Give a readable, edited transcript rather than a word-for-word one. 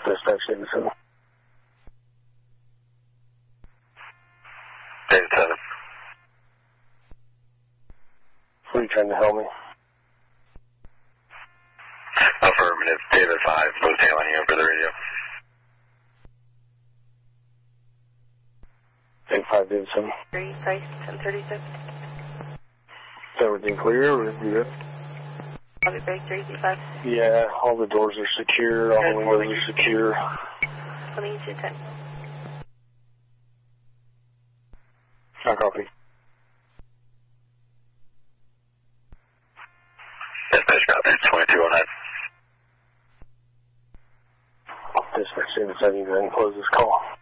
Dispatch David 7. David 7. What are you trying to help me? Affirmative. David 5, both tailing you over the radio. David 5, David 7. 3, Price, 1036. Is everything clear or is it good? Lobby break 335. Yeah, all the doors are secure, all the windows are secure. 2210. I copy. Dispatch copy, 2209. Dispatch David 7, you go ahead and close this call.